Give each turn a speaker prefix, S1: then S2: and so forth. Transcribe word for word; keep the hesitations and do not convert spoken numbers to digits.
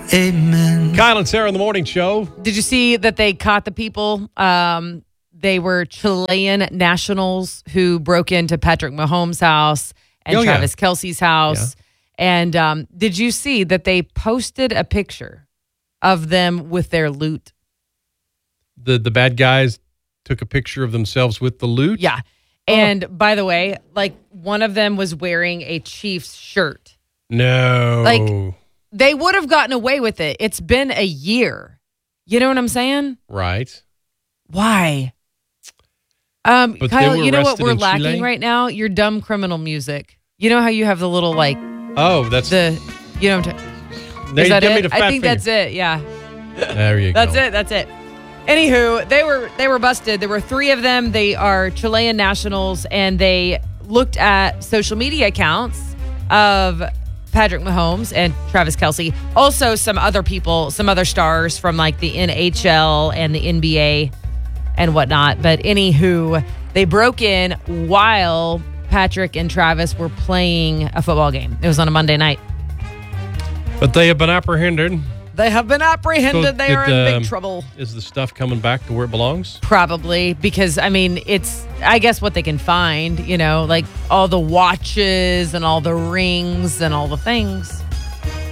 S1: Amen.
S2: Kyle and Sarah in the morning show.
S3: Did you see that they caught the people? Um, they were Chilean nationals who broke into Patrick Mahomes' house and
S2: Oh, yeah.
S3: Travis Kelce's house. And um, did you see that they posted a picture of them with their loot?
S2: The the bad guys took a picture of themselves with the loot.
S3: Yeah. And by the way, like one of them was wearing a Chiefs shirt.
S2: No.
S3: Like they would have gotten away with it. It's been a year. You know what I'm saying?
S2: Right.
S3: Why? Um,
S2: But they
S3: Kyle,
S2: were
S3: you know what
S2: arrested
S3: we're
S2: in
S3: lacking
S2: Chile?
S3: right now? Your dumb criminal music. You know how you have the little like
S2: Oh, that's
S3: the, you know, what I'm ta-
S2: They
S3: is that
S2: give me
S3: it?
S2: the fat
S3: I think
S2: finger.
S3: that's it. Yeah,
S2: There you
S3: that's
S2: go.
S3: it. That's it. Anywho, they were they were busted. There were three of them. They are Chilean nationals, and they looked at social media accounts of Patrick Mahomes and Travis Kelce. Also, some other people, some other stars from like the N H L and the N B A and whatnot. But anywho, they broke in while Patrick and Travis were playing a football game. It was on a Monday night.
S2: But they have been apprehended.
S3: They have been apprehended.
S2: So
S3: they
S2: did,
S3: are in big
S2: um,
S3: trouble.
S2: Is the stuff coming back to where it belongs?
S3: Probably because, I mean, it's, I guess what they can find, you know, like all the watches and all the rings and all the things.